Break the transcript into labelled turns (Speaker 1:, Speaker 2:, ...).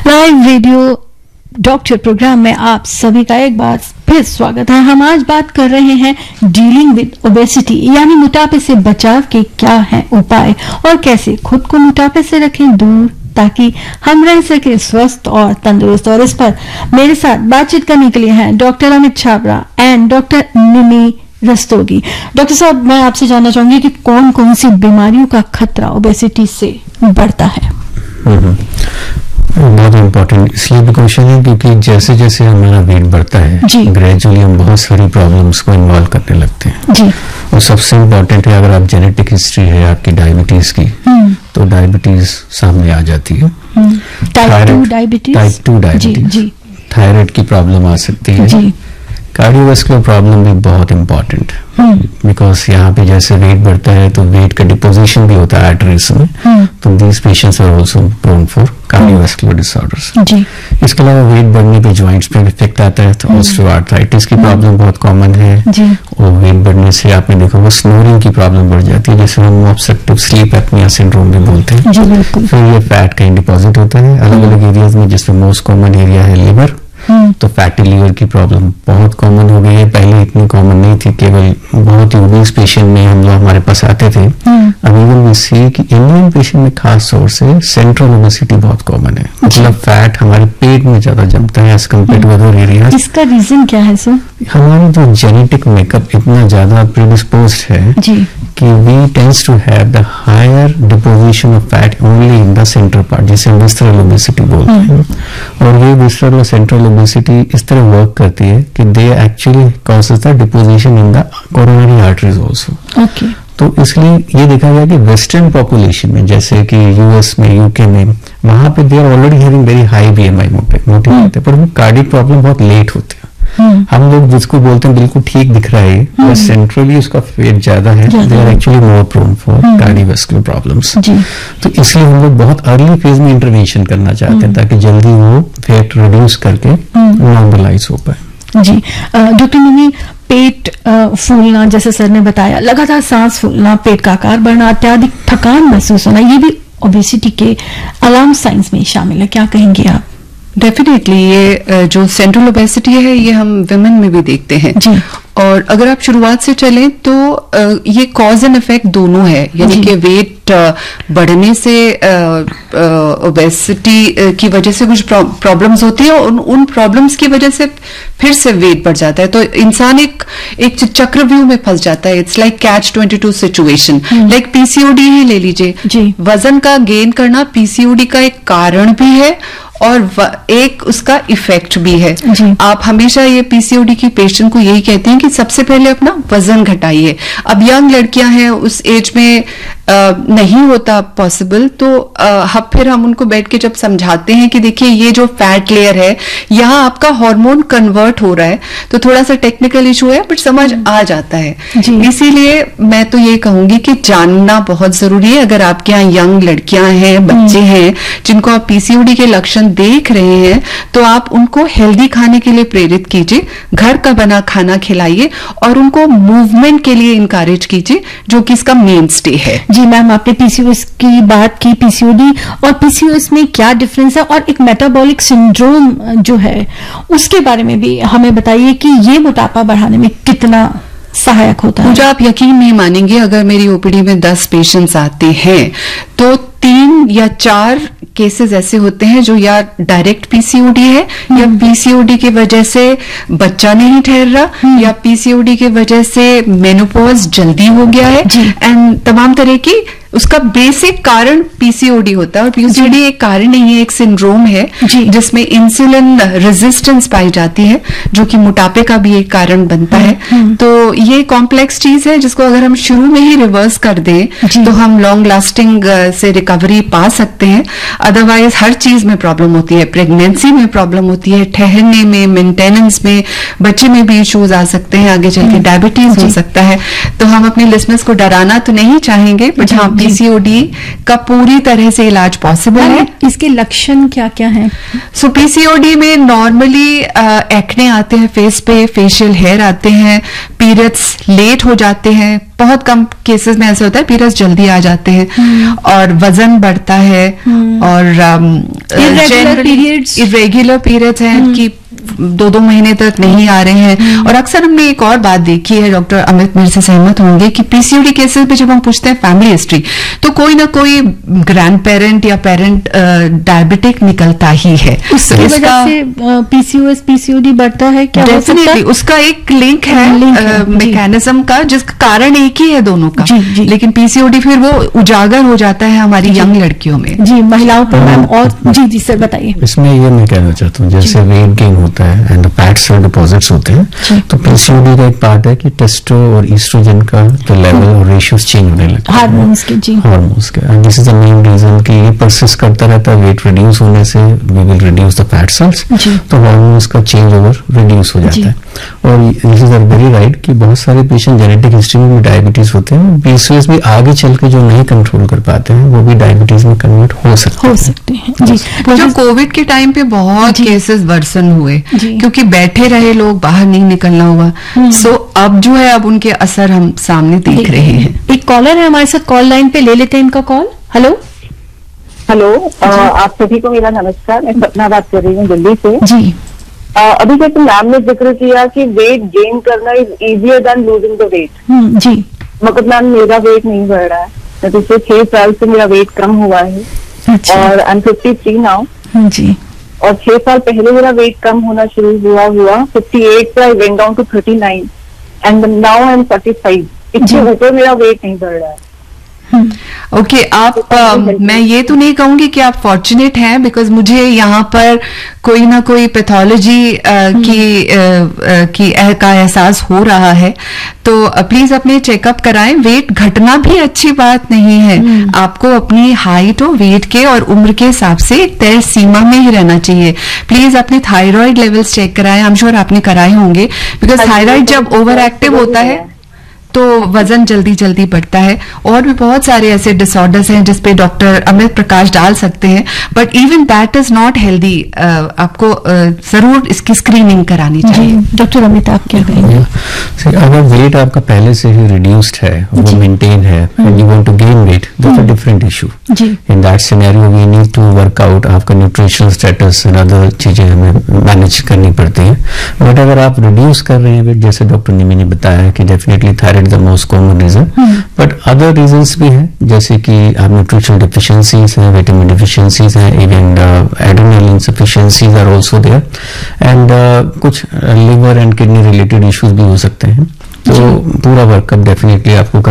Speaker 1: Live radio doctor programme में आप सभी का एक बार फिर स्वागत है। हम आज बात कर रहे हैं डीलिंग विद ओबेसिटी, यानी मोटापे से बचाव के क्या हैं उपाय और कैसे खुद को मोटापे से रखें दूर ताकि हम रह सके स्वस्थ और तंदुरुस्त। और इस पर मेरे साथ बातचीत करने के लिए हैं doctor Amit Chhabra and doctor मिमी रस्तोगी। डॉक्टर साहब, मैं आपसे जानना चाहूंगी कि कौन कौन सी बीमारियों का खतरा ओबेसिटी से बढ़ता है?
Speaker 2: बहुत इम्पोर्टेंट इसलिए भी क्वेश्चन है क्योंकि जैसे जैसे हमारा वेट बढ़ता है ग्रेजुअली हम बहुत सारी प्रॉब्लम्स को इन्वॉल्व करने लगते हैं जी। और सबसे इम्पोर्टेंट है, अगर आप जेनेटिक हिस्ट्री है आपकी डायबिटीज की तो डायबिटीज सामने आ जाती है। टाइप 2 डायबिटीज, थायराइड की प्रॉब्लम आ सकती है। कार्डियोवास्कुलर प्रॉब्लम भी बहुत इम्पोर्टेंट है बिकॉज यहाँ पे जैसे वेट बढ़ता है तो वेट का डिपोजिशन भी होता है आर्टरीज में, तो these patients are also prone for cardiovascular disorders. इसके अलावा वेट बढ़ने पे जॉइंट्स पे इफेक्ट आता है, तो ऑस्टियोआर्थराइटिस की प्रॉब्लम बहुत कॉमन है। और वेट बढ़ने से आपने देखा वो स्नोरिंग की प्रॉब्लम बढ़ जाती है, जैसे हम ऑब्स्ट्रक्टिव स्लीप एपनिया सिंड्रोम भी बोलते हैं। फिर ये फैट कहीं डिपॉजिट होता है अलग अलग एरियाज में, जिसमें मोस्ट कॉमन एरिया है लिवर, तो फैटी लीवर की प्रॉब्लम बहुत कॉमन हो गई है। पहले इतनी कॉमन नहीं थी, केवल बहुत ही ओबीस पेशेंट में हम लोग हमारे पास आते थे। अब इवन वी सी कि इंडियन पेशेंट में खास तौर से सेंट्रल ओबेसिटी बहुत कॉमन है, मतलब फैट हमारे पेट में ज्यादा जमता है as compare to other areas.
Speaker 1: इसका रीजन क्या है सर? हमारा
Speaker 2: जो जेनेटिक मेकअप इतना ज्यादा प्रीडिस्पोज्ड है कि we tends to have the higher deposition of fat only in the central part, जिसे विस्टरल ओबेसिटी बोलते हैं। और ये विस्टरल और सेंट्रल ओबेसिटी इस तरह वर्क करती है कि they actually causes the deposition in the coronary arteries also. तो इसलिए ये देखा गया कि वेस्टर्न पॉपुलेशन में, जैसे कि यूएस में, यूके में, वहां पे they are already having very high BMI मोटे होते हैं, पर वो कार्डियक प्रॉब्लम बहुत लेट होते हैं। हम लोग जिसको बोलते हैं बिल्कुल ठीक दिख रहा है, बट सेंट्रली उसका वेट ज्यादा है, they are actually more prone for cardiovascular problems. तो इसलिए हम लोग बहुत अर्ली फेज में इंटरवेंशन करना चाहते हैं ताकि जल्दी वो वेट रिड्यूस करके नॉर्मलाइज हो पाए।
Speaker 1: जी डॉक्टर मिमी, पेट फूलना जैसे सर ने बताया, लगातार सांस फूलना, पेट का आकार बढ़ना, अत्यधिक थकान महसूस होना, ये भी ओबेसिटी के अलार्म साइंस में शामिल है, क्या कहेंगे आप?
Speaker 3: डेफिनेटली ये जो सेंट्रल ओबेसिटी है ये हम विमेन में भी देखते हैं जी। और अगर आप शुरुआत से चलें तो ये कॉज एंड इफेक्ट दोनों है, यानी कि वेट बढ़ने से ओबेसिटी की वजह से कुछ प्रॉब्लम्स होती है और उन प्रॉब्लम्स की वजह से फिर से वेट बढ़ जाता है, तो इंसान एक चक्रव्यूह में फंस जाता है। It's like catch 22 situation. Like PCOD ही ले लीजिए, वजन का गेन करना पीसीओडी का एक कारण भी है और एक उसका इफेक्ट भी है। आप हमेशा ये पीसीओडी की पेशेंट को यही कहते हैं कि सबसे पहले अपना वजन घटाइए। अब यंग लड़कियां हैं, उस एज में नहीं होता पॉसिबल, तो फिर हम उनको बैठ के जब समझाते हैं कि देखिए ये जो फैट लेयर है यहाँ आपका हार्मोन कन्वर्ट हो रहा है, तो थोड़ा सा टेक्निकल इशू है बट समझ आ जाता है। इसीलिए मैं तो ये कहूंगी कि जानना बहुत जरूरी है। अगर आपके यहाँ यंग लड़कियां हैं, बच्चे हैं जिनको आप पीसीओडी के लक्षण देख रहे हैं, तो आप उनको हेल्दी खाने के लिए प्रेरित कीजिए, घर का बना खाना खिलाइए और उनको मूवमेंट के लिए इंकरेज कीजिए, जो कि इसका मेन स्टे है।
Speaker 1: जी मैम, आपने पीसीओएस की बात की, पीसीओडी और पीसीओएस में क्या डिफरेंस है, और एक मेटाबॉलिक सिंड्रोम जो है उसके बारे में भी हमें बताइए कि ये मोटापा बढ़ाने में कितना सहायक होता है।
Speaker 3: मुझे आप यकीन नहीं मानेंगे, अगर मेरी ओपीडी में 10 पेशेंट्स आते हैं तो 3 या 4 केसेस ऐसे होते हैं जो या डायरेक्ट पीसीओडी है या पीसीओडी की वजह से बच्चा नहीं ठहर रहा या पीसीओडी की वजह से मेनोपॉज जल्दी हो गया है, एंड तमाम तरह की उसका बेसिक कारण पीसीओडी होता है। और पीसीओडी एक कारण नहीं है, एक सिंड्रोम है जिसमें इंसुलिन रेजिस्टेंस पाई जाती है, जो कि मोटापे का भी एक कारण बनता है। तो ये कॉम्प्लेक्स चीज है जिसको अगर हम शुरू में ही रिवर्स कर दें तो हम लॉन्ग लास्टिंग से रिकवरी पा सकते हैं। अदरवाइज हर चीज में प्रॉब्लम होती है, प्रेगनेंसी में प्रॉब्लम होती है, ठहरने में, मेंटेनेंस में, बच्चे में भी इश्यूज आ सकते हैं, आगे चल के डायबिटीज हो सकता है। तो हम अपने लिसनर्स को डराना तो नहीं चाहेंगे, बट हाँ पीसीओडी का पूरी तरह से इलाज पॉसिबल है।
Speaker 1: इसके लक्षण क्या क्या हैं?
Speaker 3: सो पीसीओडी में नॉर्मली एक्ने आते हैं फेस पे, फेशियल हेयर आते हैं, पीरियड्स लेट हो जाते हैं, बहुत कम केसेस में ऐसा होता है पीरियड्स जल्दी आ जाते हैं, और वजन बढ़ता है, और इरेगुलर पीरियड्स हैं कि 2-2 महीने तक नहीं आ रहे हैं। और अक्सर हमने एक और बात देखी है, डॉक्टर अमित मेरे से सहमत होंगे, कि पीसीओडी केसेस पे जब हम पूछते हैं फैमिली हिस्ट्री, तो कोई ना कोई ग्रैंड पेरेंट या पेरेंट डायबिटिक निकलता ही है।
Speaker 1: उसकी वजह से पीसीओएस पीसीओडी बढ़ता है क्या?
Speaker 3: डेफिनेटली उसका एक लिंक है मैकेनिज्म का, जिसका कारण एक ही है दोनों का, लेकिन पीसीओडी फिर वो उजागर हो जाता है हमारी यंग लड़कियों में।
Speaker 1: जी, महिलाओं पर मैम। और जी सर बताइए।
Speaker 2: इसमें ये मैं कहना चाहता हूँ, जैसे वेट गेन होता है एंड फैट सेल डिपॉजिट्स होते हैं, तो पीसीओडी का एक पार्ट है कि टेस्टो और ईस्ट्रोजन का जो लेवल और रेशियोज चेंज होने लगते हैं, हार्मोन्स के। And this is the main reason कि ये परसिस्ट करता रहता है। वेट रिड्यूस होने से we will reduce the fat cells, तो हार्मोन्स का चेंज ओवर रिड्यूस हो जाता है। और दिस इज वेरी राइट कि बहुत सारे पेशेंट जेनेटिक हिस्ट्री में भी डायबिटीज होते हैं, पीसीओएस भी आगे चल के जो नहीं कंट्रोल कर पाते हैं वो भी डायबिटीज में कन्वर्ट हो सकते हैं।
Speaker 1: जी,
Speaker 3: जो कोविड के टाइम पे बहुत केसेस वर्सन हुए क्योंकि बैठे रहे लोग, बाहर नहीं निकलना हुआ। सो अब जो है, अब उनके असर हम सामने देख रहे हैं।
Speaker 1: एक कॉलर है हमारे साथ कॉल लाइन पे, ले लेते हैं इनका कॉल। हेलो
Speaker 4: आप सभी को मेरा नमस्कार। मैं सपना बात कर रही हूँ दिल्ली से।
Speaker 1: जी,
Speaker 4: अभी जैसे मैम ने जिक्र किया कि वेट गेन करना is easier than losing the wait.
Speaker 1: जी,
Speaker 4: मगर मैम मेरा वेट नहीं बढ़ रहा है। मैं पिछले 6 साल से मेरा वेट कम हुआ है।
Speaker 1: अच्छा।
Speaker 4: और आई एम 53 नाउ।
Speaker 1: जी,
Speaker 4: और 6 साल पहले मेरा वेट कम होना शुरू हुआ 58 से I went down to 39 and now I am 45। इससे ऊपर मेरा वेट नहीं बढ़ रहा है।
Speaker 3: ओके, आप मैं ये तो नहीं कहूंगी कि आप फॉर्चुनेट हैं, बिकॉज मुझे यहाँ पर कोई ना कोई पैथोलॉजी की का एहसास हो रहा है। तो प्लीज अपने चेकअप कराएं। वेट घटना भी अच्छी बात नहीं है। आपको अपनी हाइट और वेट के और उम्र के हिसाब से एक तय सीमा में ही रहना चाहिए। प्लीज अपने थायराइड लेवल्स चेक कराएं। आई एम श्योर आपने कराए होंगे, बिकॉज थायराइड जब ओवर एक्टिव होता है तो वजन जल्दी जल्दी बढ़ता है। और भी बहुत सारे ऐसे डिसऑर्डर्स हैं जिसपे डॉक्टर अमित प्रकाश डाल सकते हैं, but even that is not healthy. आपको जरूर इसकी स्क्रीनिंग करानी चाहिए।
Speaker 1: डॉक्टर अमित आप क्या कहेंगे?
Speaker 2: अगर वेट आपका पहले से ही रिड्यूस्ड है, वो मेंटेन है, and you want to gain weight, that's a different issue. In that scenario we need to work out आपका न्यूट्रिशनल स्टेटस एंड अदर चीजें हमें मैनेज करनी पड़ती हैं। बट अगर आप रिड्यूस कर रहे हैं वेट, जैसे डॉक्टर निमी ने बताया कि definitely thyroid the most common reason, but other reasons भी हैं, जैसे कि आप न्यूट्रिशनल डिफिशियंसीज हैं, विटामिन डिफिशियंसीज हैं, even adrenal इनसफिशियंसीज are also there, and कुछ liver and kidney related issues भी हो सकते हैं। तो पूरा वर्कअप डेफिनेटली आपको